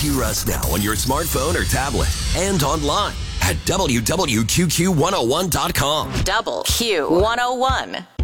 Hear us now on your smartphone or tablet and online at www.qqq101.com. Double Q 101.